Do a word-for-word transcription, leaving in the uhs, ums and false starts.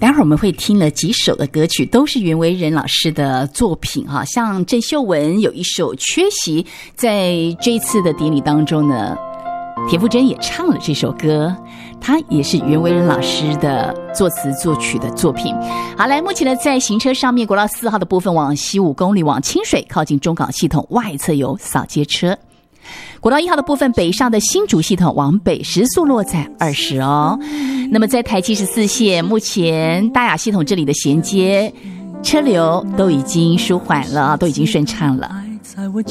待会儿我们会听了几首的歌曲，都是袁惟仁老师的作品哈，像郑秀文有一首《缺席》，在这一次的典礼当中呢，田馥甄也唱了这首歌，他也是袁惟仁老师的作词作曲的作品。好，来，目前呢在行车上面，国道四号的部分往西五公里往清水靠近中港系统外侧有扫街车。国道一号的部分北上的新竹系统往北时速落在二十哦。那么在台七十四线，目前大雅系统这里的衔接车流都已经舒缓了，都已经顺畅了。